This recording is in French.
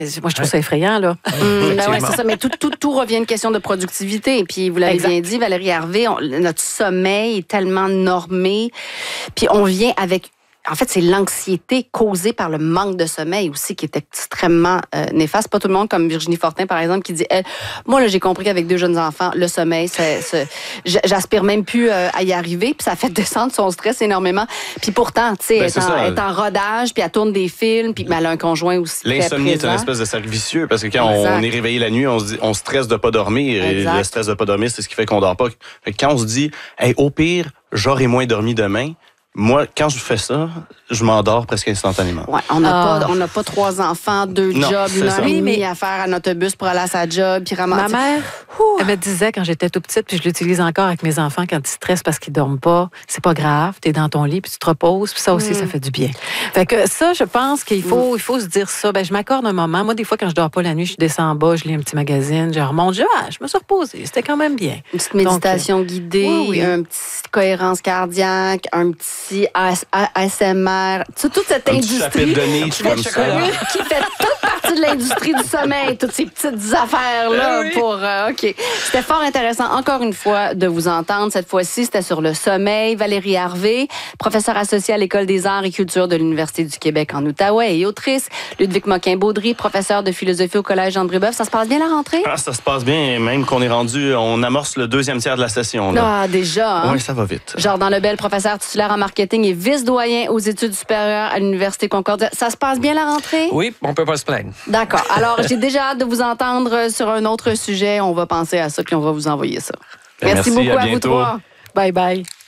Moi, je trouve ça effrayant, là. Ben ouais, c'est ça. Mais tout revient à une question de productivité. Et puis, vous l'avez bien dit, Valérie Harvey, notre sommeil est tellement normé. Puis, on vient avec... En fait, c'est l'anxiété causée par le manque de sommeil aussi qui est extrêmement néfaste. Pas tout le monde, comme Virginie Fortin, par exemple, qui dit, moi, là, j'ai compris qu'avec 2 jeunes enfants, le sommeil, j'aspire même plus à y arriver. Puis ça fait descendre son stress énormément. Puis pourtant, tu sais, elle est en rodage, puis elle tourne des films, puis elle a un conjoint aussi très présent. L'insomnie est une espèce de cercle vicieux parce que quand on est réveillé la nuit, on stresse de pas dormir. Exact. Et le stress de pas dormir, c'est ce qui fait qu'on dort pas. Fait que quand on se dit, au pire, j'aurai moins dormi demain, moi, quand je fais ça, je m'endors presque instantanément. Ouais, on n'a pas 3 enfants, 2 jobs, 1h30 à faire en autobus pour aller à sa job, puis ramasser. Ma mère, elle me disait quand j'étais tout petite, puis je l'utilise encore avec mes enfants quand ils stressent parce qu'ils dorment pas, c'est pas grave, t'es dans ton lit, puis tu te reposes, puis ça aussi, ça fait du bien. Fait que ça, je pense qu'il faut se dire ça. Ben, je m'accorde un moment. Moi, des fois, quand je dors pas la nuit, je descends en bas, je lis un petit magazine, je remonte, je me suis reposée. C'était quand même bien. Une petite méditation guidée, une petite cohérence cardiaque, un petit ASMR, toute cette industrie qui fait toute partie de l'industrie du sommeil, toutes ces petites affaires-là pour... OK. C'était fort intéressant, encore une fois, de vous entendre. Cette fois-ci, c'était sur le sommeil. Valérie Harvey, professeure associée à l'École des arts et culture de l'Université du Québec en Outaouais et autrice. Ludwig Moquin-Baudry, professeur de philosophie au Collège André Boeuf. Ça se passe bien, la rentrée? Ah, ça se passe bien, même qu'on est rendu... On amorce le 2e tiers de la session. Là. Ah, déjà, hein? Oui, ça va vite. Jordan Lebel, professeur titulaire en marketing et vice-doyen aux études supérieures à l'Université Concordia. Ça se passe bien, la rentrée? Oui, on peut pas se plaindre. D'accord. Alors, j'ai déjà hâte de vous entendre sur un autre sujet. On va penser à ça, puis on va vous envoyer ça. Merci beaucoup à vous 3. Bye bye.